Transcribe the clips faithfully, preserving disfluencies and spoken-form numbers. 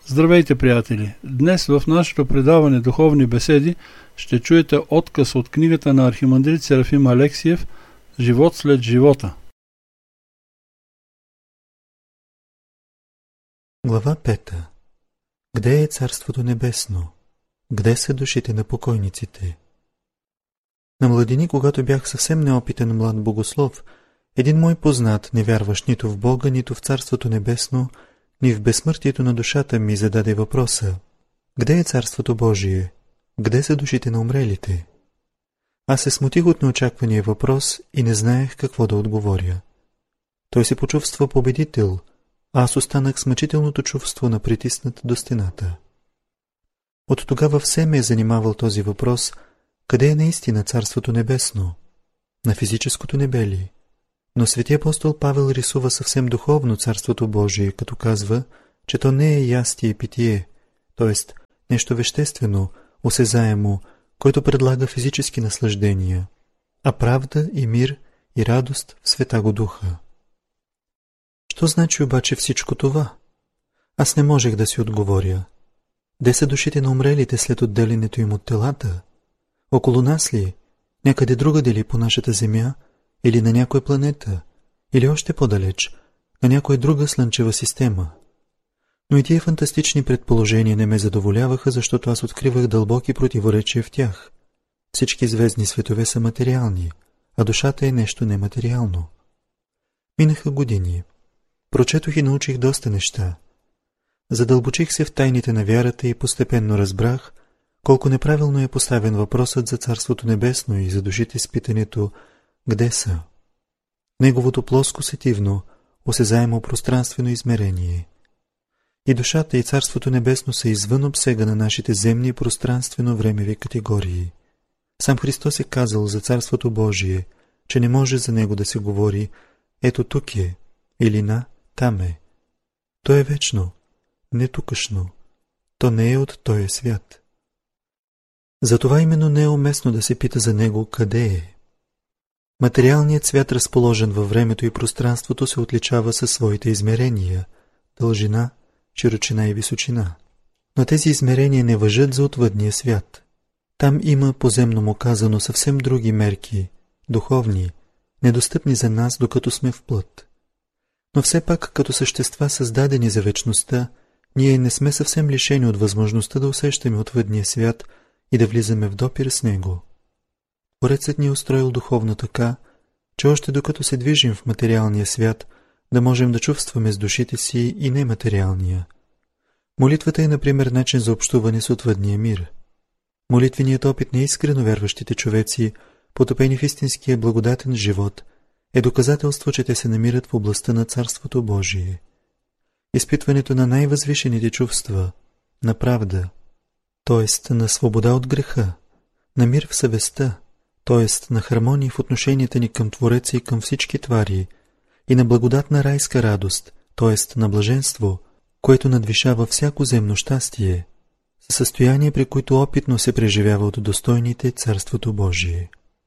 Здравейте, приятели! Днес в нашето предаване Духовни беседи ще чуете откъс от книгата на архимандрит Серафим Алексиев «Живот след живота». Глава пета. Где е Царството Небесно? Где са душите на покойниците? На младини, когато бях съвсем неопитен млад богослов, един мой познат, не вярващ нито в Бога, нито в Царството Небесно, ни в безсмъртието на душата ми зададе въпроса: где е Царството Божие? Где са душите на умрелите? Аз се смутих от неочаквания въпрос и не знаех какво да отговоря. Той се почувства победител, а аз останах с мъчителното чувство на притиснат до стената. От тогава все ме е занимавал този въпрос: къде е наистина Царството Небесно? На физическото небе ли? Но свети апостол Павел рисува съвсем духовно Царството Божие, като казва, че то не е ястие и питие, т.е. нещо веществено, осезаемо, което предлага физически наслаждения, а правда и мир и радост в Святаго Духа. Що значи обаче всичко това? Аз не можех да си отговоря. Де са душите на умрелите след отделянето им от телата? Около нас ли? Някъде другаде ли по нашата земя? Или на някоя планета? Или още по-далеч, на някоя друга слънчева система? Но и тия фантастични предположения не ме задоволяваха, защото аз откривах дълбоки противоречия в тях. Всички звездни светове са материални, а душата е нещо нематериално. Минаха години. Прочетох и научих доста неща. Задълбочих се в тайните на вярата и постепенно разбрах колко неправилно е поставен въпросът за Царството Небесно и за душите с питането «Где са?». Неговото плоско сетивно, осезаемо пространствено измерение. И душата и Царството Небесно са извън обсега на нашите земни пространствено-времеви категории. Сам Христос е казал за Царството Божие, че не може за него да се говори «Ето тук е» или «На, там е». То е вечно, не тукашно. То не е от този свят. Затова именно не е уместно да се пита за него къде е. Материалният свят, разположен във времето и пространството, се отличава със своите измерения – дължина, широчина и височина. Но тези измерения не важат за отвъдния свят. Там има, поземно му казано, съвсем други мерки, духовни, недостъпни за нас, докато сме в плът. Но все пак, като същества, създадени за вечността, ние не сме съвсем лишени от възможността да усещаме отвъдния свят и да влизаме в допир с него. Творецът ни е устроил духовно така, че още докато се движим в материалния свят, да можем да чувстваме с душите си и нематериалния. Молитвата е, например, начин за общуване с отвъдния мир. Молитвеният опит на искрено вярващите човеци, потопени в истинския благодатен живот, е доказателство, че те се намират в областта на Царството Божие. Изпитването на най-възвишените чувства, на правда, т.е. на свобода от греха, на мир в съвестта, т.е. на хармония в отношенията ни към Твореца и към всички твари, и на благодатна райска радост, т.е. на блаженство, което надвишава всяко земно щастие, състояние, при които опитно се преживява от достойните Царството Божие.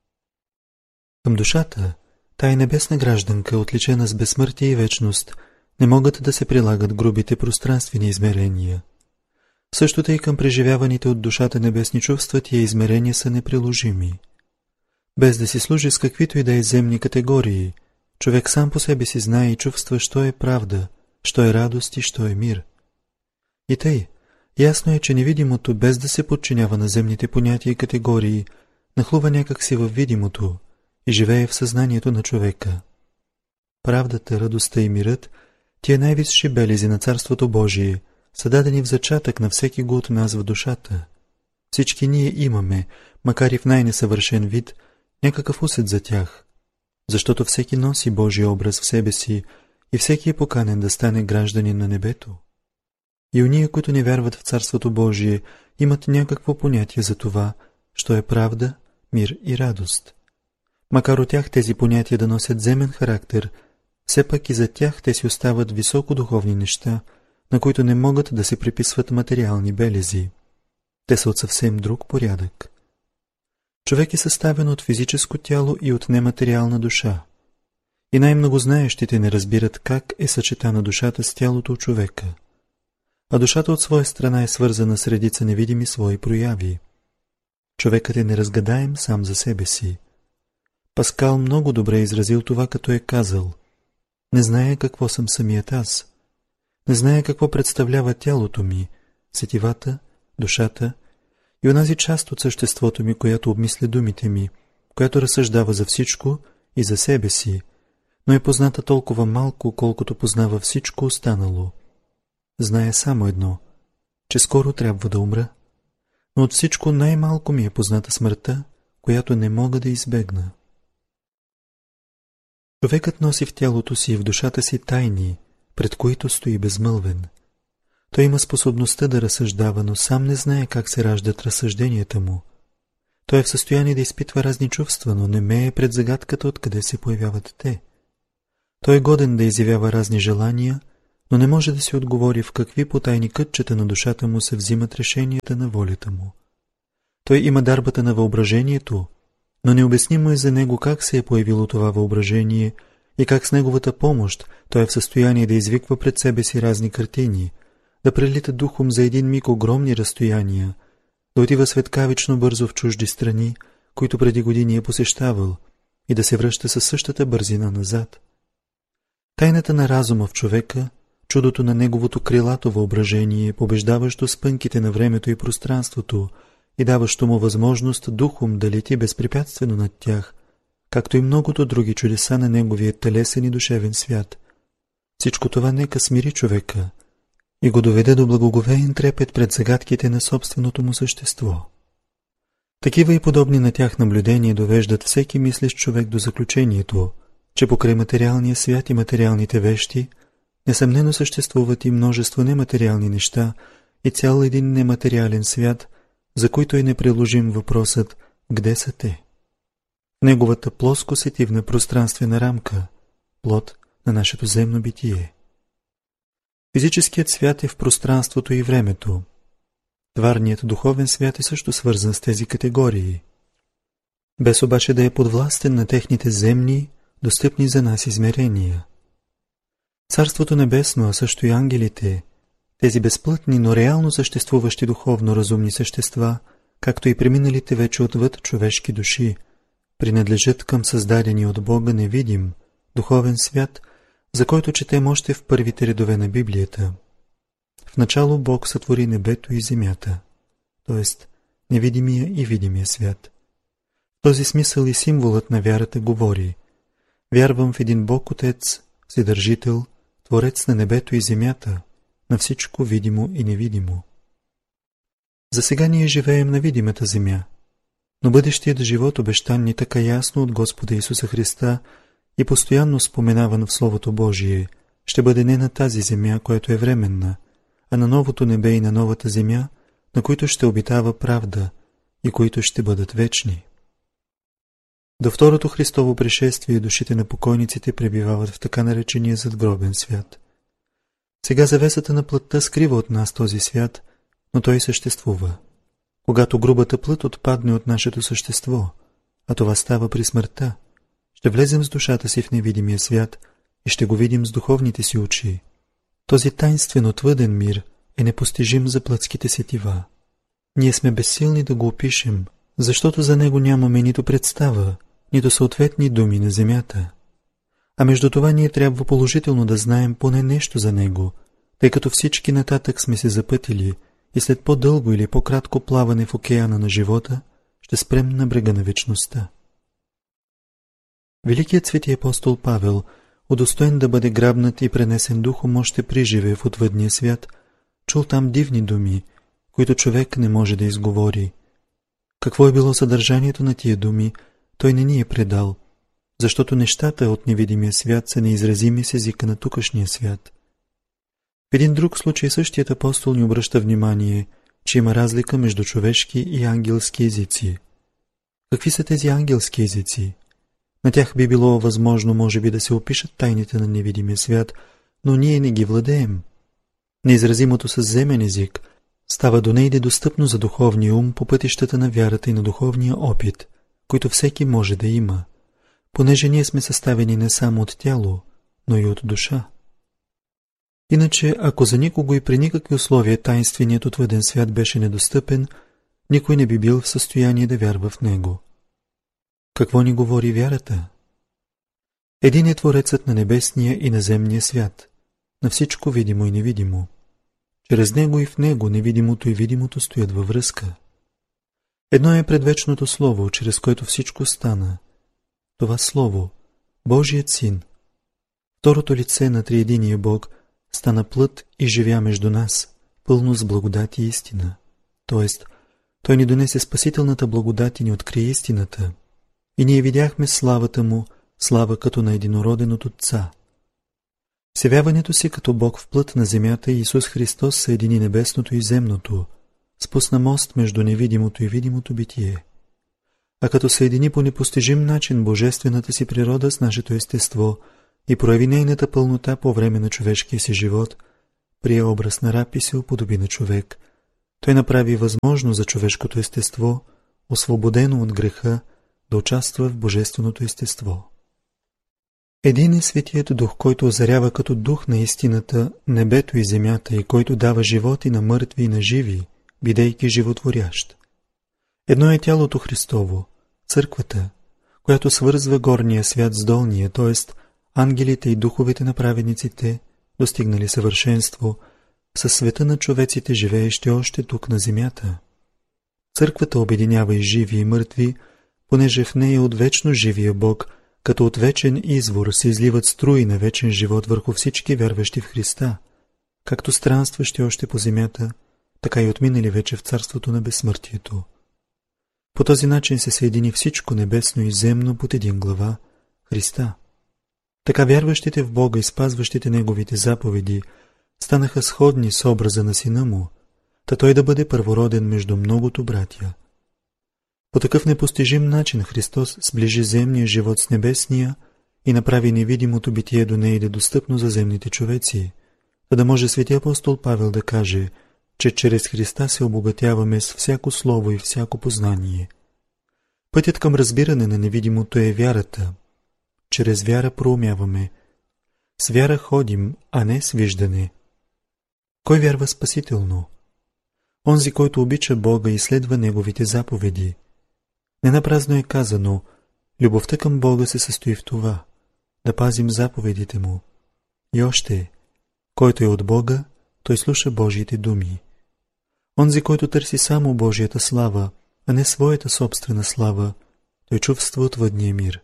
Към душата, тая небесна гражданка, отличена с безсмъртие и вечност, не могат да се прилагат грубите пространствени измерения. Същото и към преживяваните от душата небесни чувства, тия измерения са неприложими. Без да си служи с каквито и да е земни категории, човек сам по себе си знае и чувства, що е правда, що е радост и що е мир. И тъй, ясно е, че невидимото, без да се подчинява на земните понятия и категории, нахлува някак си във видимото и живее в съзнанието на човека. Правдата, радостта и мирът, тия най-висши белези на Царството Божие, са дадени в зачатък на всеки го от нас в душата. Всички ние имаме, макар и в най-несъвършен вид, някакъв усет за тях, защото всеки носи Божия образ в себе си и всеки е поканен да стане гражданин на небето. И уния, които не вярват в Царството Божие, имат някакво понятие за това, що е правда, мир и радост. Макар от тях тези понятия да носят земен характер, все пак и за тях те си остават високодуховни неща, на които не могат да се приписват материални белези. Те са от съвсем друг порядък. Човек е съставен от физическо тяло и от нематериална душа. И най-много знаещите не разбират как е съчетана душата с тялото у човека. а душата от своя страна е свързана с редица невидими свои прояви. Човекът е неразгадаем сам за себе си. Паскал много добре изразил това, като е казал: не зная какво съм самият аз. Не зная какво представлява тялото ми, сетивата, душата и онази част от съществото ми, която обмисля думите ми, която разсъждава за всичко и за себе си, но е позната толкова малко, колкото познава всичко останало. Зная само едно, че скоро трябва да умра, но от всичко най-малко ми е позната смъртта, която не мога да избегна. Човекът носи в тялото си и в душата си тайни, пред които стои безмълвен. Той има способността да разсъждава, но сам не знае как се раждат разсъжденията му. Той е в състояние да изпитва разни чувства, но не мее пред загадката откъде се появяват те. Той е годен да изявява разни желания, но не може да си отговори в какви потайни кътчета на душата му се взимат решенията на волята му. Той има дарбата на въображението, но необяснимо е за него как се е появило това въображение и как с неговата помощ той е в състояние да извиква пред себе си разни картини, да прелита духом за един миг огромни разстояния, да отива светкавично бързо в чужди страни, които преди години е посещавал, и да се връща със същата бързина назад. Тайната на разума в човека, чудото на неговото крилато въображение, побеждаващо спънките на времето и пространството и даващо му възможност духом да лети безпрепятствено над тях, както и многото други чудеса на неговия телесен и душевен свят. Всичко това нека смири човека и го доведе до благоговеен трепет пред загадките на собственото му същество. Такива и подобни на тях наблюдения довеждат всеки мислещ човек до заключението, че покрай материалния свят и материалните вещи несъмнено съществуват и множество нематериални неща и цял един нематериален свят, за които е неприложим въпросът «Где са те?». В неговата плоско-сетивна пространствена рамка, плод на нашето земно битие. Физическият свят е в пространството и времето. Тварният духовен свят е също свързан с тези категории, без обаче да е подвластен на техните земни, достъпни за нас измерения. Царството небесно, а също и ангелите, тези безплътни, но реално съществуващи духовно разумни същества, както и преминалите вече отвъд човешки души, принадлежат към създадени от Бога невидим, духовен свят, за който четем още в първите редове на Библията. В начало Бог сътвори небето и земята, т.е. невидимия и видимия свят. В този смисъл и символът на вярата говори: вярвам в един Бог Отец, Вседържител, Творец на небето и земята, на всичко видимо и невидимо. За сега ние живеем на видимата земя, но бъдещият живот, обещан ни така ясно от Господа Исуса Христа и постоянно споменаван в Словото Божие, ще бъде не на тази земя, която е временна, а на новото небе и на новата земя, на които ще обитава правда и които ще бъдат вечни. До второто Христово пришествие душите на покойниците пребивават в така наречения задгробен свят. Сега завесата на плътта скрива от нас този свят, но той съществува. Когато грубата плът отпадне от нашето същество, а това става при смъртта, ще влезем с душата си в невидимия свят и ще го видим с духовните си очи. Този тайнствен отвъден мир е непостижим за плътските сетива. Ние сме безсилни да го опишем, защото за него нямаме нито представа, нито съответни думи на земята. А между това ние трябва положително да знаем поне нещо за него, тъй като всички нататък сме се запътили и след по-дълго или по-кратко плаване в океана на живота ще спрем на брега на вечността. Великият свети апостол Павел, удостоен да бъде грабнат и пренесен духом още приживе в отвъдния свят, чул там дивни думи, които човек не може да изговори. Какво е било съдържанието на тия думи, той не ни е предал, защото нещата от невидимия свят са неизразими с езика на тукашния свят. В един друг случай същият апостол ни обръща внимание, че има разлика между човешки и ангелски езици. Какви са тези ангелски езици? На тях би било възможно, може би, да се опишат тайните на невидимия свят, но ние не ги владеем. Неизразимото със земен език става до нейде достъпно за духовния ум по пътищата на вярата и на духовния опит, който всеки може да има, понеже ние сме съставени не само от тяло, но и от душа. Иначе, ако за никого и при никакви условия таинственият отвъден свят беше недостъпен, никой не би бил в състояние да вярва в него. Какво ни говори вярата? Един е Творецът на небесния и на земния свят, на всичко видимо и невидимо. Чрез него и в него невидимото и видимото стоят във връзка. Едно е предвечното Слово, чрез което всичко стана. Това Слово, Божият Син, второто лице на триединия Бог, стана плът и живя между нас, пълно с благодат и истина. Тоест, Той ни донесе спасителната благодат и ни откри истината. И ние видяхме славата Му, слава като на единороден от Отца. В явяването си като Бог в плът на земята Исус Христос съедини небесното и земното, спусна мост между невидимото и видимото битие. А като съедини по непостижим начин божествената си природа с нашето естество и прояви нейната пълнота по време на човешкия си живот, прие образ на раб и се уподоби на човек. Той направи възможно за човешкото естество, освободено от греха, да участва в божественото естество. Един е Светият Дух, който озарява като дух на истината небето и земята и който дава живот и на мъртви и на живи, бидейки животворящ. Едно е тялото Христово, църквата, която свързва горния свят с долния, т.е. ангелите и духовете на праведниците, достигнали съвършенство, със света на човеците, живеещи още тук на земята. Църквата обединява и живи и мъртви, понеже в нея от вечно живия Бог, като от вечен извор се изливат струи на вечен живот върху всички вярващи в Христа, както странстващи още по земята, така и отминали вече в царството на безсмъртието. По този начин се съедини всичко небесно и земно под един глава – Христа. Така вярващите в Бога и спазващите Неговите заповеди станаха сходни с образа на Сина Му, та Той да бъде първороден между многото братя. По такъв непостижим начин Христос сближи земния живот с небесния и направи невидимото битие до нея достъпно за земните човеци, за да може свети апостол Павел да каже, че чрез Христа се обогатяваме с всяко слово и всяко познание. Пътят към разбиране на невидимото е вярата. Чрез вяра проумяваме. С вяра ходим, а не с виждане. Кой вярва спасително? Онзи, който обича Бога и следва Неговите заповеди. Ненапразно е казано, любовта към Бога се състои в това, да пазим заповедите Му. И още, който е от Бога, той слуша Божиите думи. Онзи, който търси само Божията слава, а не своята собствена слава, той чувства отвъдния мир.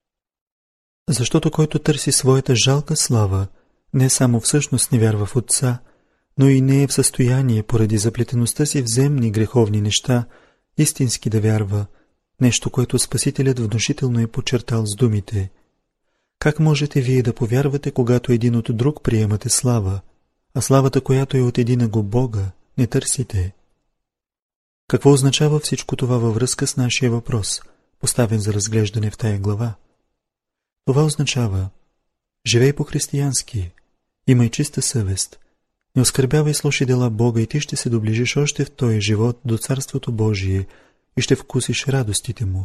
Защото който търси своята жалка слава, не само всъщност не вярва в Отца, но и не е в състояние поради заплетеността си в земни греховни неща, истински да вярва, нещо, което Спасителят внушително е подчертал с думите. Как можете вие да повярвате, когато един от друг приемате слава, а славата, която е от единого Бога, не търсите? Какво означава всичко това във връзка с нашия въпрос, поставен за разглеждане в тая глава? Това означава: живей по-християнски, имай чиста съвест, не оскърбявай с лоши дела Бога и ти ще се доближиш още в този живот до Царството Божие и ще вкусиш радостите Му.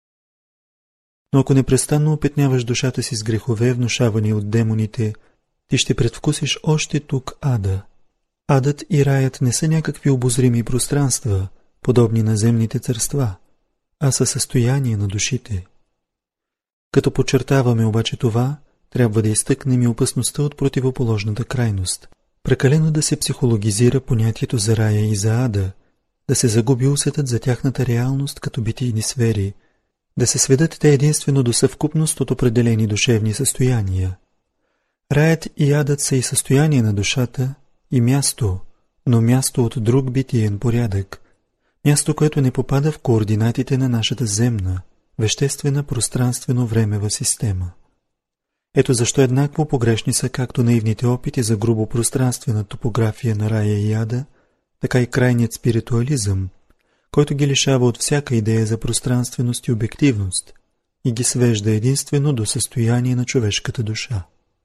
Но ако непрестанно опетняваш душата си с грехове, внушавани от демоните, ти ще предвкусиш още тук ада. Адът и раят не са някакви обозрими пространства, подобни на земните царства, а са състояние на душите. Като подчертаваме обаче това, трябва да изтъкнем и опасността от противоположната крайност. Прекалено да се психологизира понятието за рая и за ада, да се загуби усетът за тяхната реалност като битийни сфери, да се сведат те единствено до съвкупност от определени душевни състояния. Раят и адът са и състояние на душата, и място, но място от друг битиен порядък, място, което не попада в координатите на нашата земна, веществена пространствено-времева система. Ето защо еднакво погрешни са както наивните опити за грубо пространствена топография на рая и ада, така и крайният спиритуализъм, който ги лишава от всяка идея за пространственост и обективност и ги свежда единствено до състояние на човешката душа.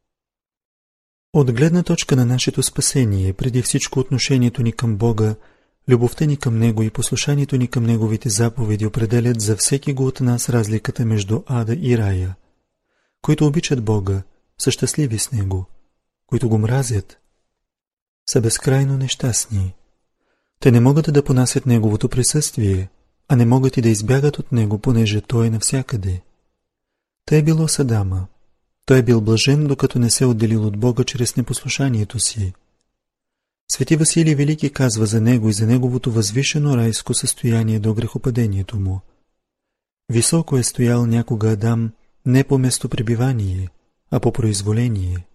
От гледна точка на нашето спасение, преди всичко отношението ни към Бога, любовта ни към Него и послушанието ни към Неговите заповеди определят за всеки го от нас разликата между ада и рая. Които обичат Бога, са щастливи с Него. Които го мразят, са безкрайно нещастни. Те не могат да понасят неговото присъствие, а не могат и да избягат от него, понеже той е навсякъде. Тъй е било с Адама. Той е бил блажен, докато не се отделил от Бога чрез непослушанието си. Свети Василий Велики казва за него и за неговото възвишено райско състояние до грехопадението му. Високо е стоял някога Адам не по местопребивание, а по произволение.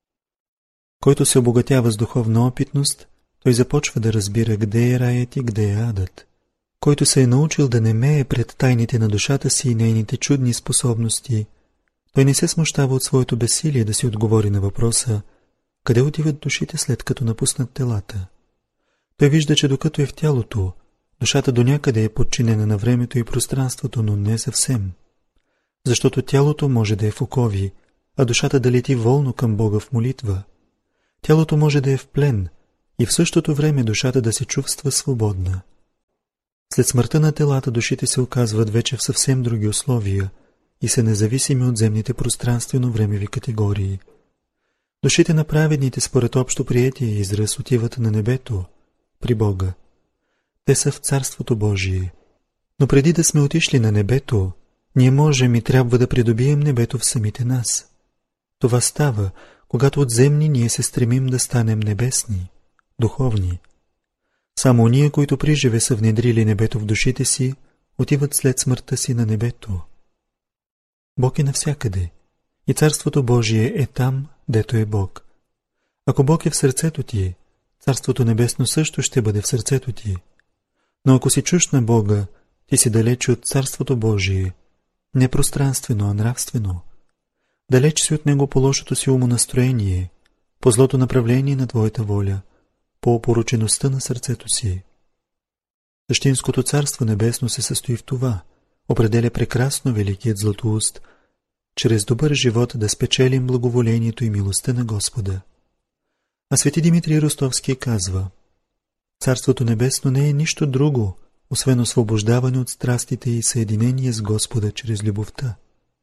Който се обогатява с духовна опитност, той започва да разбира къде е раят и къде е адът. Който се е научил да немее пред тайните на душата си и нейните чудни способности, той не се смущава от своето безсилие да си отговори на въпроса къде отиват душите след като напуснат телата. Той вижда, че докато е в тялото, душата до някъде е подчинена на времето и пространството, но не съвсем. Защото тялото може да е в окови, а душата да лети волно към Бога в молитва. Тялото може да е в плен и в същото време душата да се чувства свободна. След смъртта на телата душите се оказват вече в съвсем други условия и са независими от земните пространствено-времеви категории. Душите на праведните според общо приетия израз отиват на небето, при Бога. Те са в Царството Божие. Но преди да сме отишли на небето, ние можем и трябва да придобием небето в самите нас. Това става, когато от земни ние се стремим да станем небесни, духовни. Само ония, които приживе са внедрили небето в душите си, отиват след смъртта си на небето. Бог е навсякъде и Царството Божие е там, дето е Бог. Ако Бог е в сърцето ти, Царството Небесно също ще бъде в сърцето ти. Но ако си чужд на Бога, ти си далеч от Царството Божие, не пространствено, а нравствено. Далеч си от Него по лошото си умонастроение, по злото направление на твоята воля, по опоручеността на сърцето си. Същинското Царство Небесно се състои в това, определя прекрасно великият Златоуст, чрез добър живот да спечелим благоволението и милостта на Господа. А свети Димитрий Ростовски казва: Царството Небесно не е нищо друго, освен освобождаване от страстите и съединение с Господа чрез любовта.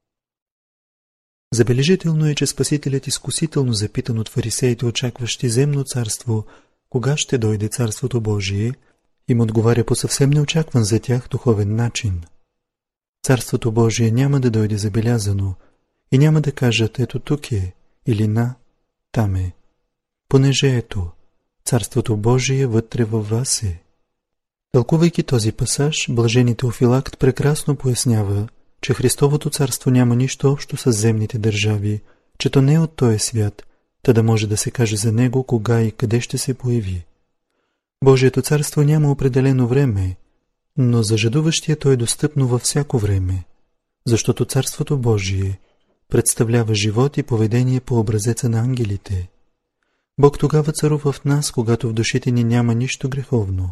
Забележително е, че Спасителят изкусително запитан от фарисеите, очакващи земно царство, кога ще дойде Царството Божие, им отговаря по съвсем неочакван за тях духовен начин. Царството Божие няма да дойде забелязано и няма да кажат ето тук е или на, там е, понеже ето, Царството Божие вътре във вас е. Тълкувайки този пасаж, блажени Теофилакт прекрасно пояснява, че Христовото царство няма нищо общо с земните държави, че то не е от този свят, та да може да се каже за него кога и къде ще се появи. Божието царство няма определено време, но за жадуващия то е достъпно във всяко време, защото Царството Божие представлява живот и поведение по образеца на ангелите. Бог тогава царува в нас, когато в душите ни няма нищо греховно.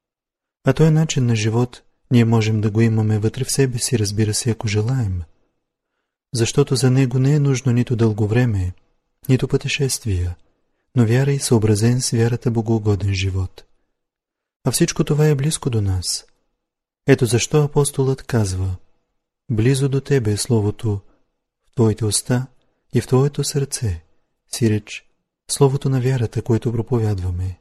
А този начин на живот ние можем да го имаме вътре в себе си, разбира се, ако желаем. Защото за него не е нужно нито дълго време, нито пътешествия, но вяра и съобразен с вярата богоугоден живот. А всичко това е близко до нас. Ето защо апостолът казва: близо до тебе е Словото, в твоите уста и в твоето сърце, сиреч Словото на вярата, което проповядваме.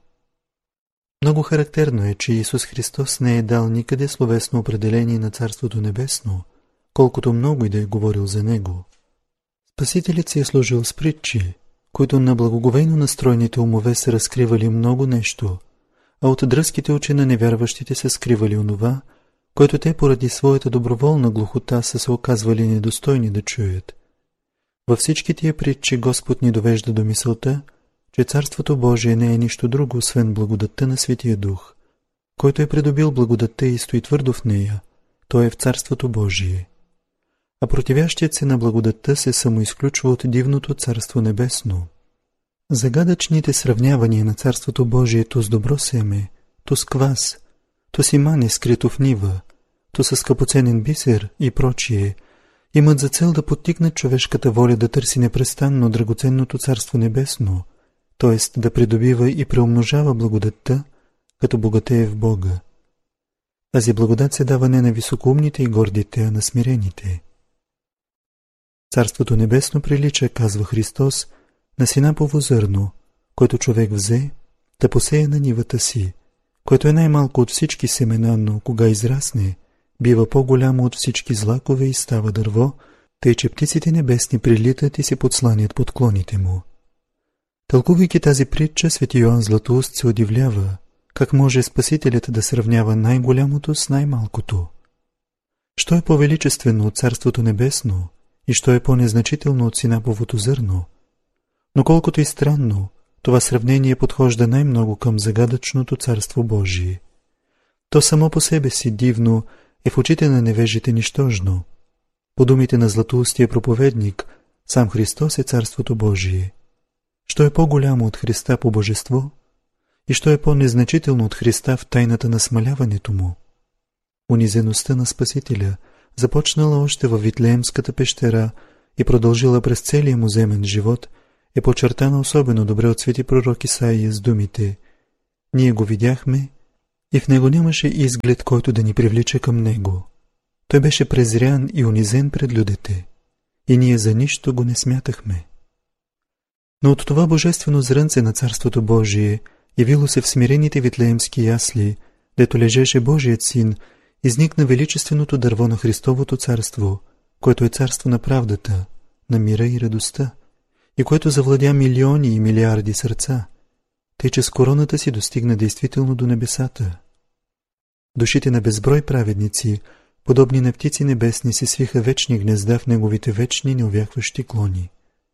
Много характерно е, че Исус Христос не е дал никъде словесно определение на Царството Небесно, колкото много и да е говорил за него. Спасителят си е служил с притчи, които на благоговейно настроените умове са разкривали много нещо, а от дръзките очи на невярващите са скривали онова, което те поради своята доброволна глухота са се оказвали недостойни да чуят. Във всички тия притчи Господ ни довежда до мисълта, че Царството Божие не е нищо друго, освен благодатта на Светия Дух, който е придобил благодатта и стои твърдо в нея, той е в Царството Божие. А противящият се на благодатта се самоизключва от дивното Царство Небесно. Загадъчните сравнявания на Царството Божие то с добро семе, то с квас, то с имане скрито в нива, то с скъпоценен бисер и прочие, имат за цел да подтикнат човешката воля да търси непрестанно драгоценното Царство Небесно, т.е. да придобива и преумножава благодатта, като богатее в Бога. Тази благодат се дава не на високоумните и гордите, а на смирените. Царството Небесно прилича, казва Христос, на синапово зърно, което човек взе да посея на нивата си, което е най-малко от всички семена, но кога израсне, бива по-голямо от всички злакове и става дърво, тъй че птиците небесни прилитат и се подсланят под клоните му. Тълкувайки тази притча, свети Йоан Златоуст се удивлява, как може Спасителят да сравнява най-голямото с най-малкото. Що е по-величествено от Царството небесно и що е по-незначително от синаповото зърно? Но колкото и странно, това сравнение подхожда най-много към загадъчното Царство Божие. То само по себе си дивно е в очите на невежите нищожно. По думите на Златоустия проповедник, сам Христос е Царството Божие. Що е по-голямо от Христа по божество и що е по-незначително от Христа в тайната на смаляването му? Унизеността на Спасителя, започнала още във Витлеемската пещера и продължила през целия му земен живот, е подчертана особено добре от свети пророк Исаия с думите: «Ние го видяхме и в него нямаше изглед, който да ни привлича към него. Той беше презрян и унизен пред людите, и ние за нищо го не смятахме». Но от това божествено зрънце на Царството Божие, явило се в смирените витлеемски ясли, дето лежеше Божият син, изникна величественото дърво на Христовото царство, което е царство на правдата, на мира и радостта, и което завладя милиони и милиарди сърца, тъй че с короната си достигна действително до небесата. Душите на безброй праведници, подобни на птици небесни, се свиха вечни гнезда в неговите вечни неувяхващи клони.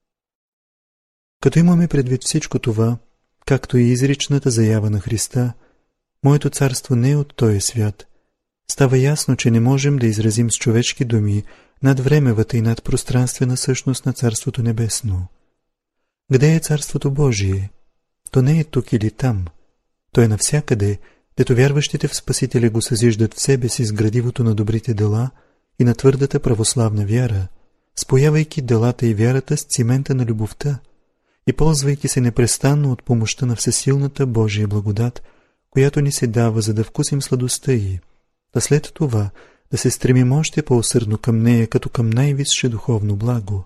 Като имаме предвид всичко това, както и изричната заява на Христа, моето царство не е от този свят, става ясно, че не можем да изразим с човешки думи над времевата и над пространствена същност на Царството Небесно. Къде е Царството Божие? То не е тук или там. То е навсякъде, дето вярващите в Спасителя го съзиждат в себе си с градивото на добрите дела и на твърдата православна вяра, споявайки делата и вярата с цимента на любовта и ползвайки се непрестанно от помощта на всесилната Божия благодат, която ни се дава, за да вкусим сладостта й, а след това да се стремим още по-усърдно към нея, като към най-висше духовно благо.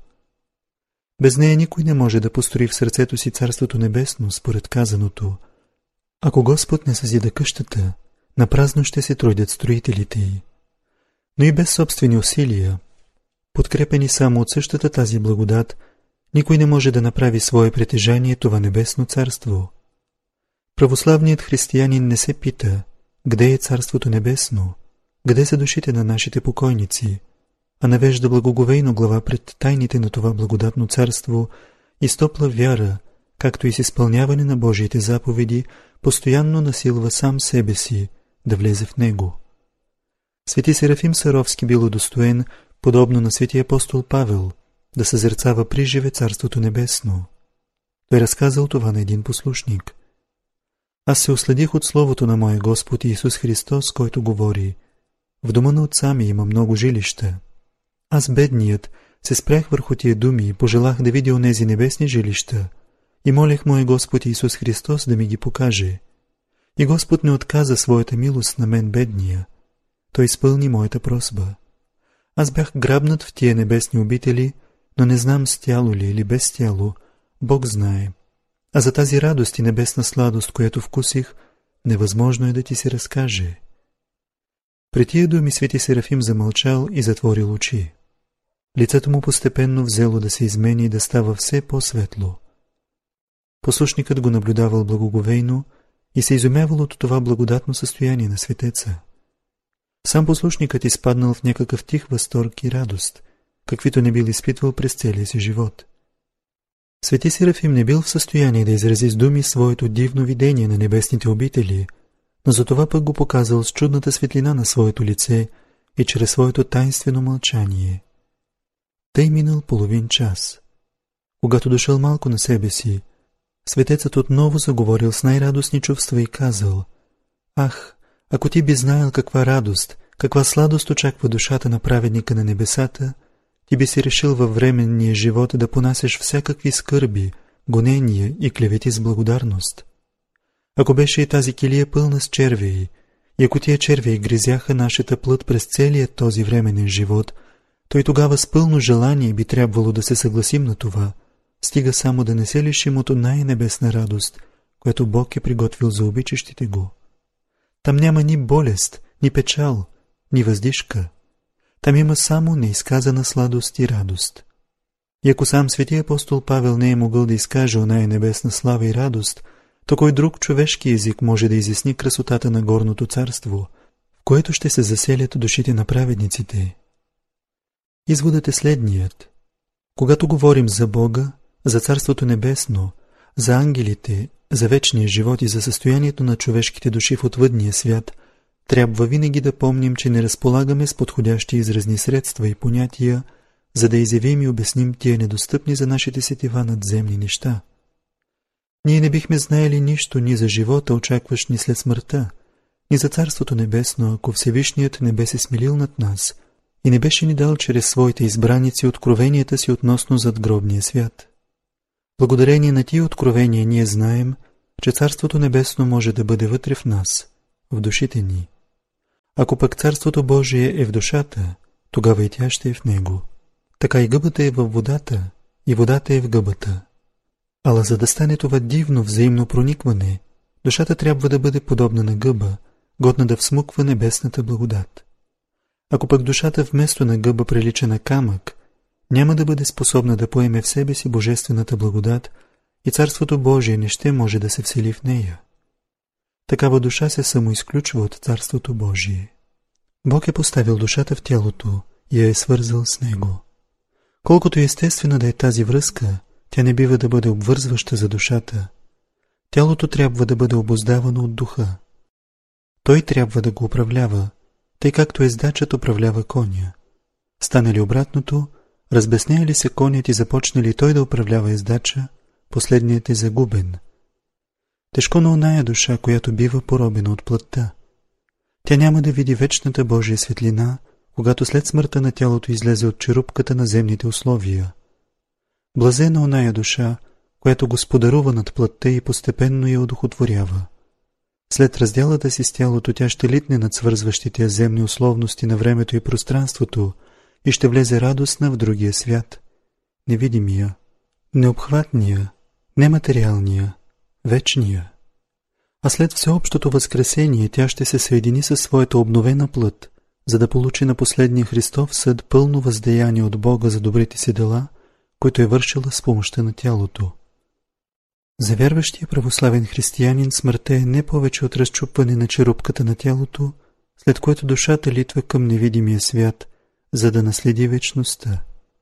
Без нея никой не може да построи в сърцето си Царството Небесно, според казаното: ако Господ не съзида къщата, напразно ще се трудят строителите й. Но и без собствени усилия, подкрепени само от същата тази благодат, никой не може да направи свое притежание това небесно царство. Православният християнин не се пита: къде е Царството Небесно, къде са душите на нашите покойници, а навежда благоговейно глава пред тайните на това благодатно царство и с топла вяра, както и с изпълняване на Божиите заповеди, постоянно насилва сам себе си да влезе в него. Свети Серафим Саровски бил удостоен, подобно на свети апостол Павел, да съзерцава приживе Царството Небесно. Той разказал това на един послушник: аз се усладих от словото на моя Господ Исус Христос, който говори: в дома на отца ми има много жилища. Аз, бедният, се спрях върху тия думи и пожелах да видя онези небесни жилища и молех моя Господ Исус Христос да ми ги покаже. И Господ не отказа своята милост на мен, бедния. Той изпълни моята просба. Аз бях грабнат в тия небесни обители, но не знам с тяло ли или без тяло, Бог знае. А за тази радост и небесна сладост, която вкусих, невъзможно е да ти се разкаже. При тия думи свети Серафим замълчал и затворил очи. Лицето му постепенно взело да се измени и да става все по-светло. Послушникът го наблюдавал благоговейно и се изумявал от това благодатно състояние на светеца. Сам послушникът изпаднал в някакъв тих възторг и радост, каквито не бил изпитвал през целия си живот. Свети Серафим не бил в състояние да изрази с думи своето дивно видение на небесните обители, но затова пък го показал с чудната светлина на своето лице и чрез своето таинствено мълчание. Тъй минал половин час. Когато дошъл малко на себе си, светецът отново заговорил с най-радостни чувства и казал: ах, ако ти би знаел каква радост, каква сладост очаква душата на праведника на небесата, ти би си решил във временния живот да понасяш всякакви скърби, гонения и клевети с благодарност. Ако беше и тази килия пълна с червеи, и ако тия червеи гризяха нашата плът през целият този временен живот, то и тогава с пълно желание би трябвало да се съгласим на това, стига само да не се лишим от най-небесна радост, което Бог е приготвил за обичащите го. Там няма ни болест, ни печал, ни въздишка. Там има само неизказана сладост и радост. И ако сам свети апостол Павел не е могъл да изкаже оная небесна слава и радост, то кой друг човешки език може да изясни красотата на горното царство, в което ще се заселят душите на праведниците? Изводът е следният. Когато говорим за Бога, за Царството Небесно, за ангелите, за вечния живот и за състоянието на човешките души в отвъдния свят, трябва винаги да помним, че не разполагаме с подходящи изразни средства и понятия, за да изявим и обясним тия недостъпни за нашите сетива надземни неща. Ние не бихме знаели нищо ни за живота, очакващ ни след смъртта, ни за Царството Небесно, ако Всевишният не бе се смилил над нас и не беше ни дал чрез своите избраници откровенията си относно задгробния свят. Благодарение на тия откровения ние знаем, че Царството Небесно може да бъде вътре в нас, в душите ни. Ако пък Царството Божие е в душата, тогава и тя ще е в него. Така и гъбата е във водата, и водата е в гъбата. Ала за да стане това дивно взаимно проникване, душата трябва да бъде подобна на гъба, годна да всмуква небесната благодат. Ако пък душата вместо на гъба прилича на камък, няма да бъде способна да поеме в себе си божествената благодат и Царството Божие не ще може да се всели в нея. Такава душа се самоизключва от Царството Божие. Бог е поставил душата в тялото и я е свързал с него. Колкото естествено да е тази връзка, тя не бива да бъде обвързваща за душата. Тялото трябва да бъде обуздавано от духа. Той трябва да го управлява, тъй както ездачът управлява коня. Стане ли обратното, разбеснее ли се конят и започне ли той да управлява ездача, последният е загубен. Тежко на оная душа, която бива поробена от плътта. Тя няма да види вечната Божия светлина, когато след смъртта на тялото излезе от черупката на земните условия. Блазена оная душа, която господарува над плътта и постепенно я одухотворява. След разделата си с тялото тя ще литне над свързващите земни условности на времето и пространството и ще влезе радостна в другия свят, невидимия, необхватния, нематериалния, вечния. А след всеобщото възкресение тя ще се съедини със своята обновена плът, за да получи на последния Христов съд пълно въздеяние от Бога за добрите си дела, които е вършила с помощта на тялото. За вярващия православен християнин смъртта е не повече от разчупване на черупката на тялото, след което душата литва към невидимия свят, за да наследи вечността.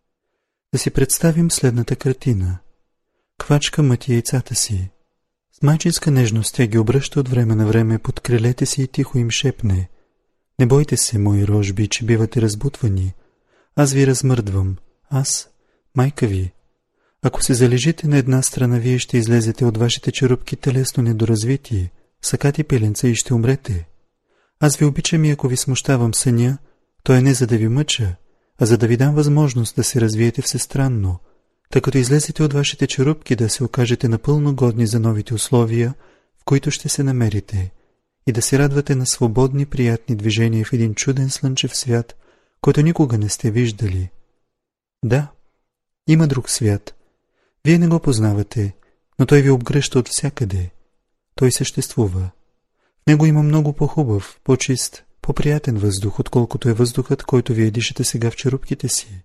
Да си представим следната картина. Квачка мъти яйцата си. С майчинска нежност тя ги обръща от време на време под крилете си и тихо им шепне: „Не бойте се, мои рожби, че бивате разбутвани. Аз ви размърдвам. Аз, майка ви. Ако се залежите на една страна, вие ще излезете от вашите черупки телесно недоразвити, сакати пеленца и ще умрете. Аз ви обичам и ако ви смущавам съня, то е не за да ви мъча, а за да ви дам възможност да се развиете всестранно, тъй като излезете от вашите черупки да се окажете напълно годни за новите условия, в които ще се намерите, и да се радвате на свободни, приятни движения в един чуден слънчев свят, който никога не сте виждали. Да, има друг свят. Вие не го познавате, но той ви обгръща от всякъде. Той съществува. В него има много по-хубав, по-чист, по-приятен въздух, отколкото е въздухът, който вие дишате сега в черупките си.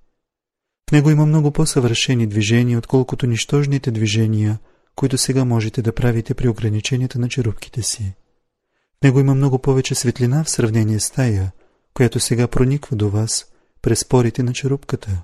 В него има много по-съвършени движения, отколкото нищожните движения, които сега можете да правите при ограниченията на черупките си. В него има много повече светлина в сравнение с тая, която сега прониква до вас през порите на черупката.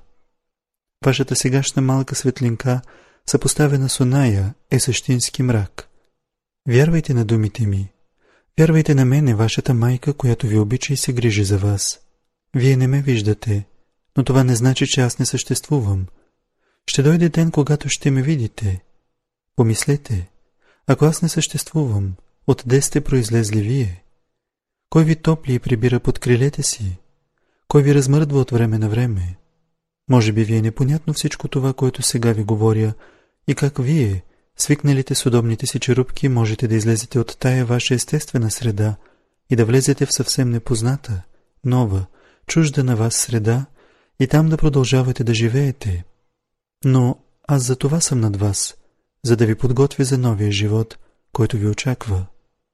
Вашата сегашна малка светлинка, съпоставена с оная, е същински мрак. Вярвайте на думите ми. Вярвайте на мене, вашата майка, която ви обича и се грижи за вас. Вие не ме виждате, но това не значи, че аз не съществувам. Ще дойде ден, когато ще ме видите. Помислете, ако аз не съществувам, отде сте произлезли вие? Кой ви топли и прибира под крилете си? Кой ви размърдва от време на време? Може би ви е непонятно всичко това, което сега ви говоря, и как вие, свикналите с удобните си черупки, можете да излезете от тая ваша естествена среда и да влезете в съвсем непозната, нова, чужда на вас среда и там да продължавате да живеете. Но аз за това съм над вас, за да ви подготвя за новия живот, който ви очаква.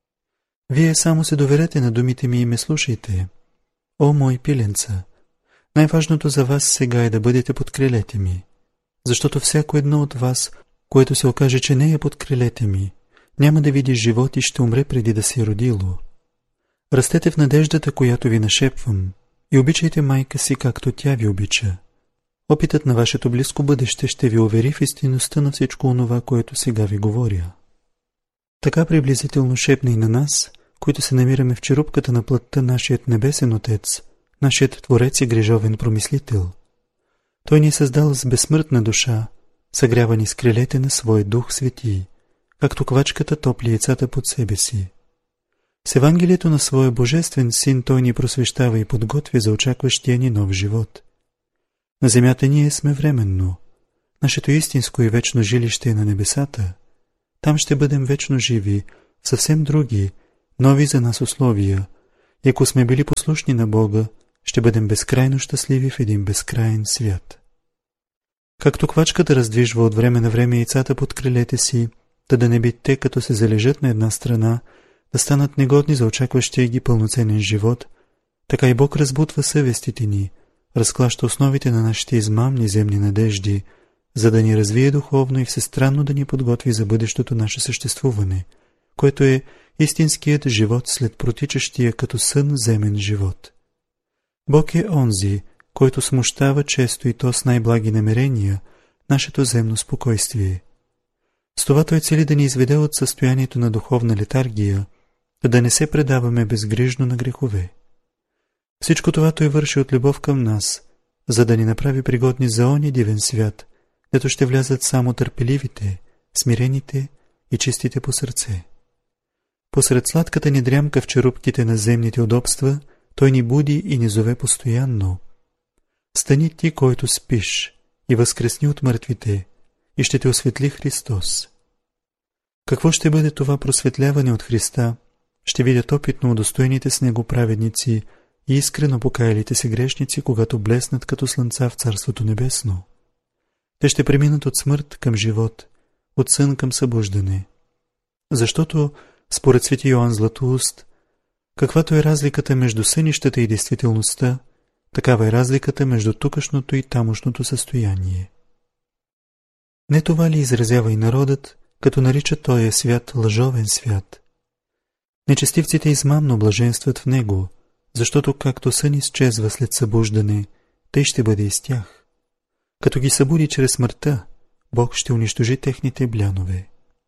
Вие само се доверете на думите ми и ме слушайте. О, мои пиленца! Най-важното за вас сега е да бъдете под крилете ми, защото всяко едно от вас, което се окаже, че не е под крилете ми, няма да види живот и ще умре преди да се е родило. Растете в надеждата, която ви нашепвам, и обичайте майка си, както тя ви обича. Опитът на вашето близко бъдеще ще ви увери в истинността на всичко онова, което сега ви говоря. Така приблизително шепне и на нас, които се намираме в черупката на плътта, нашият небесен Отец, нашият Творец и грижовен промислител. Той ни е създал с безсмъртна душа, съгрявани с крилете на свой Дух Свети, както квачката топли яйцата под себе си. С Евангелието на своя Божествен Син Той ни просвещава и подготвя за очакващия ни нов живот. На земята ние сме временно. Нашето истинско и вечно жилище е на небесата. Там ще бъдем вечно живи, в съвсем други, нови за нас условия. И ако сме били послушни на Бога, ще бъдем безкрайно щастливи в един безкрайен свят. Както квачката раздвижва от време на време яйцата под крилете си, да да не би те, като се залежат на една страна, да станат негодни за очакващия ги пълноценен живот, така и Бог разбутва съвестите ни, разклаща основите на нашите измамни земни надежди, за да ни развие духовно и всестранно да ни подготви за бъдещото наше съществуване, което е истинският живот след протичащия като сън земен живот. Бог е онзи, който смущава често и то с най-благи намерения нашето земно спокойствие. С това Той цели да ни изведе от състоянието на духовна летаргия, да не се предаваме безгрижно на грехове. Всичко това Той върши от любов към нас, за да ни направи пригодни за оня дивен свят, дето ще влязат само търпеливите, смирените и чистите по сърце. Посред сладката ни дрямка в черупките на земните удобства, Той ни буди и ни зове постоянно. Стани ти, който спиш, и възкресни от мъртвите, и ще те осветли Христос. Какво ще бъде това просветляване от Христа, ще видят опитно удостоените с Него праведници и искрено покаялите се грешници, когато блеснат като слънца в Царството Небесно. Те ще преминат от смърт към живот, от сън към събуждане. Защото, според свети Йоан Златоуст, каквато е разликата между сънищата и действителността, такава е разликата между тукашното и тамошното състояние. Не това ли изразява и народът, като нарича този свят лъжовен свят? Нечестивците измамно блаженстват в него, защото както сън изчезва след събуждане, тъй ще бъде и с тях. Като ги събуди чрез смъртта, Бог ще унищожи техните блянове.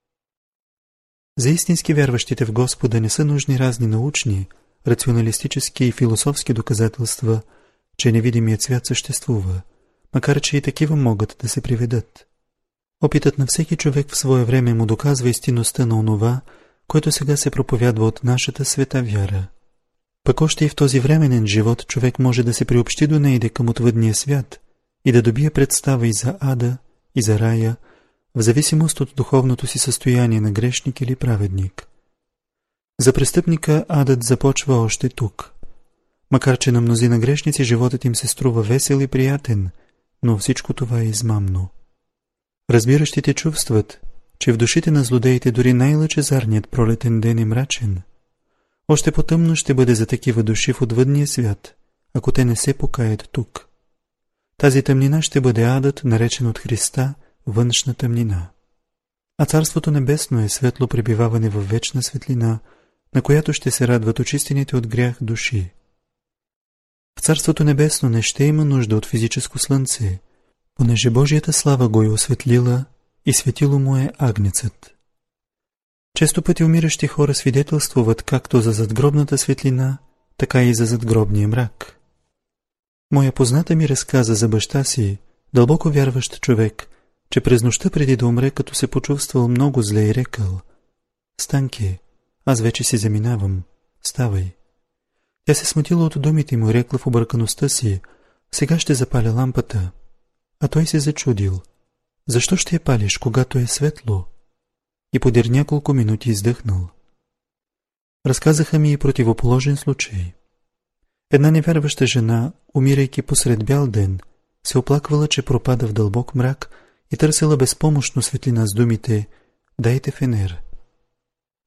За истински вярващите в Господа не са нужни разни научни, рационалистически и философски доказателства, че невидимият свят съществува, макар че и такива могат да се приведат. Опитът на всеки човек в свое време му доказва истинността на онова, което сега се проповядва от нашата света вяра. Пък още и в този временен живот човек може да се приобщи до неиде към отвъдния свят и да добие представа и за ада, и за рая, в зависимост от духовното си състояние на грешник или праведник. За престъпника адът започва още тук. Макар че на мнозина грешници животът им се струва весел и приятен, но всичко това е измамно. Разбиращите чувстват, че в душите на злодеите дори най-лъчезарният пролетен ден е мрачен. Още по-тъмно ще бъде за такива души в отвъдния свят, ако те не се покаят тук. Тази тъмнина ще бъде адът, наречен от Христа външна тъмнина. А Царството Небесно е светло пребиваване в вечна светлина, на която ще се радват очистените от грях души. В Царството Небесно не ще има нужда от физическо слънце, понеже Божията слава го е осветлила и светило му е агнецът. Често пъти умиращи хора свидетелствуват както за задгробната светлина, така и за задгробния мрак. Моя позната ми разказа за баща си, дълбоко вярващ човек, че през нощта преди да умре, като се почувствал много зле и рекал: „Станки, аз вече си заминавам, ставай“. Тя се смутила от думите му и рекла в объркаността си: „Сега ще запаля лампата“. А той се зачудил: „Защо ще я палиш, когато е светло?“ И подир няколко минути издъхнал. Разказаха ми и противоположен случай. Една невярваща жена, умирайки посред бял ден, се оплаквала, че пропада в дълбок мрак и търсила безпомощно светлина с думите: „Дайте фенер“.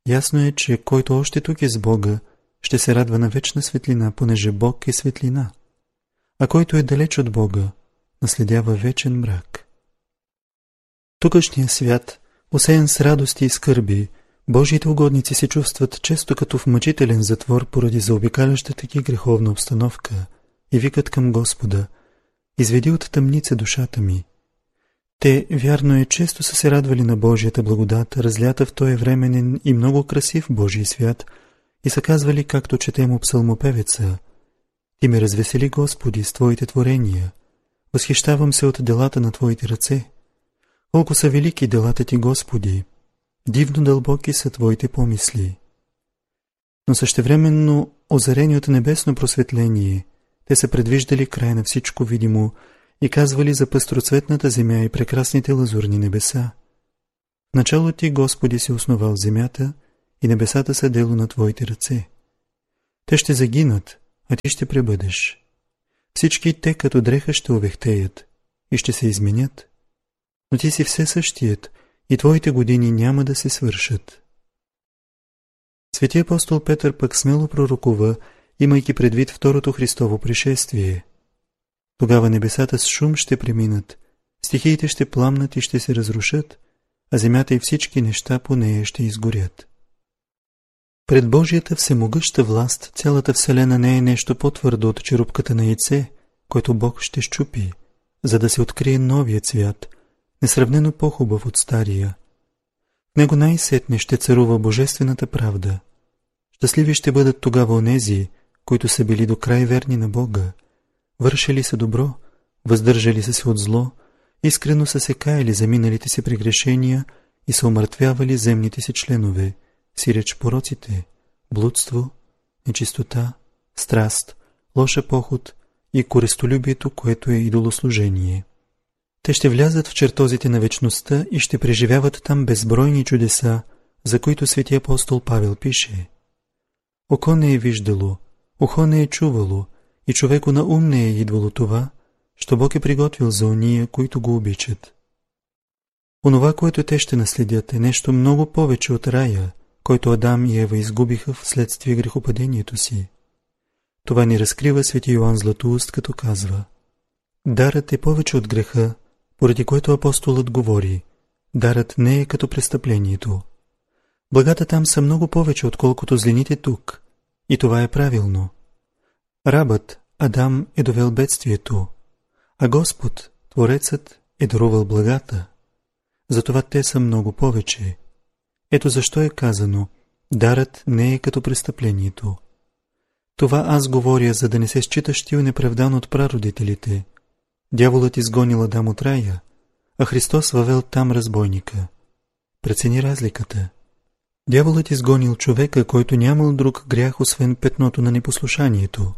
Ясно е, че който още тук е с Бога, ще се радва на вечна светлина, понеже Бог е светлина, а който е далеч от Бога, наследява вечен мрак. Тукашният свят, осеян с радости и скърби, Божиите угодници се чувстват често като в мъчителен затвор поради заобикалящата ги греховна обстановка и викат към Господа: изведи от тъмница душата ми. Те, вярно е, често са се радвали на Божията благодат, разлята в този временен и много красив Божий свят, и са казвали, както четем у псалмопевеца: Ти ме развесели, Господи, с Твоите творения, възхищавам се от делата на Твоите ръце. Колко са велики делата Ти, Господи, дивно дълбоки са Твоите помисли. Но същевременно, озарени от небесно просветление, те са предвиждали край на всичко видимо и казвали за пъстроцветната земя и прекрасните лазурни небеса. В начало Ти, Господи, си основал земята и небесата са дело на Твоите ръце. Те ще загинат, а Ти ще пребъдеш. Всички те като дреха ще овехтеят и ще се изменят, но Ти си все същият и Твоите години няма да се свършат. Свети апостол Петър пък смело пророкува, имайки предвид второто Христово пришествие. Тогава небесата с шум ще преминат, стихиите ще пламнат и ще се разрушат, а земята и всички неща по нея ще изгорят. Пред Божията всемогъща власт цялата вселена не е нещо по-твърдо от черупката на яйце, който Бог ще щупи, за да се открие новият свят, несравнено по-хубав от стария. В него най-сетне ще царува божествената правда. Щастливи ще бъдат тогава онези, които са били до край верни на Бога, вършили са добро, въздържали са се от зло, искрено са се каяли за миналите си прегрешения и са умъртвявали земните си членове, сиреч пороците, блудство, нечистота, страст, лоша поход и корестолюбието, което е идолослужение. Те ще влязат в чертозите на вечността и ще преживяват там безбройни чудеса, за които свети апостол Павел пише: Око не е виждало, ухо не е чувало, и човеку на ум не е идвало това, що Бог е приготвил за ония, които го обичат. Онова, което те ще наследят, е нещо много повече от рая, който Адам и Ева изгубиха вследствие грехопадението си. Това ни разкрива свети Йоан Златоуст, като казва: дарът е повече от греха, поради което апостолът говори: дарът не е като престъплението. Благата там са много повече, отколкото злините тук, и това е правилно. Рабът, Адам, е довел бедствието, а Господ, Творецът, е дарувал благата. Затова те са много повече. Ето защо е казано: дарът не е като престъплението. Това аз говоря, за да не се считаш ти неправдан от прародителите. Дяволът изгонил Адам от рая, а Христос въвел там разбойника. Прецени разликата. Дяволът изгонил човека, който нямал друг грях, освен петното на непослушанието.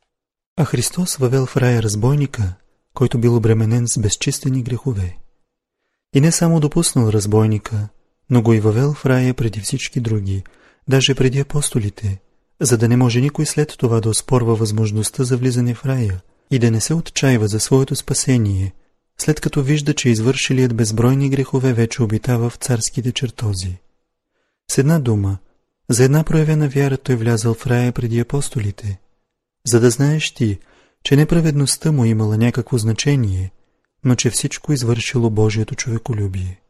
А Христос въвел в рая разбойника, който бил обременен с безчистени грехове. И не само допуснал разбойника, но го и въвел в рая преди всички други, даже преди апостолите, за да не може никой след това да оспорва възможността за влизане в рая и да не се отчаива за своето спасение, след като вижда, че извършилият безбройни грехове вече обитава в царските чертози. С една дума, за една проявена вяра той влязал в рая преди апостолите, за да знаеш ти, че неправедността му имала някакво значение, но че всичко извършило Божието човеколюбие.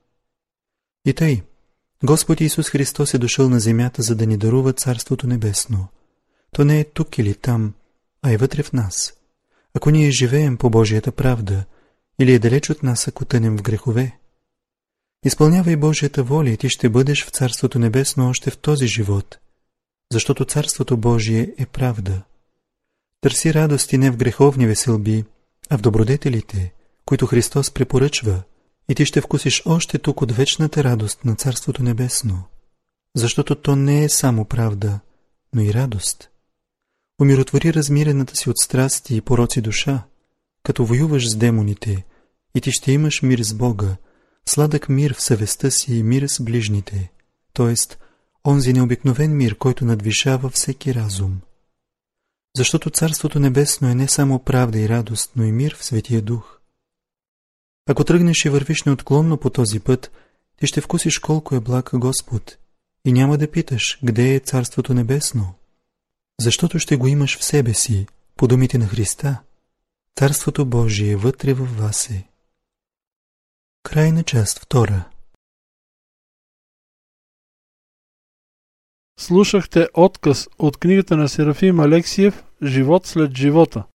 И тъй, Господ Исус Христос е дошъл на земята, за да ни дарува Царството Небесно. То не е тук или там, а е вътре в нас. Ако ние живеем по Божията правда, или е далеч от нас, ако тънем в грехове, изпълнявай Божията воля и ти ще бъдеш в Царството Небесно още в този живот, защото Царството Божие е правда. Търси радости не в греховни веселби, а в добродетелите, които Христос препоръчва, и ти ще вкусиш още тук от вечната радост на Царството Небесно, защото то не е само правда, но и радост. Умиротвори размирената си от страсти и пороци душа, като воюваш с демоните, и ти ще имаш мир с Бога, сладък мир в съвестта си и мир с ближните, т.е. онзи необикновен мир, който надвишава всеки разум. Защото Царството Небесно е не само правда и радост, но и мир в Светия Дух. Ако тръгнеш и вървиш неотклонно по този път, ти ще вкусиш колко е благ Господ и няма да питаш, къде е Царството Небесно, защото ще го имаш в себе си, по думите на Христа. Царството Божие вътре във вас е. Край на част втора. Слушахте отказ от книгата на Серафим Алексиев «Живот след живота».